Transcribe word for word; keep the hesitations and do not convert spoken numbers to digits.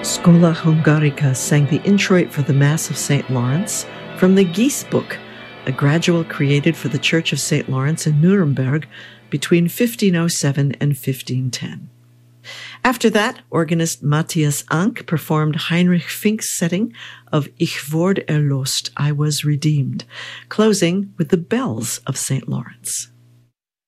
Schola Hungarica sang the introit for the Mass of Saint Lawrence from the Geesboek, a gradual created for the Church of Saint Lawrence in Nuremberg between fifteen oh seven and fifteen ten. After that, organist Matthias Ank performed Heinrich Fink's setting of Ich word erlöst, I was redeemed, closing with the bells of Saint Lawrence.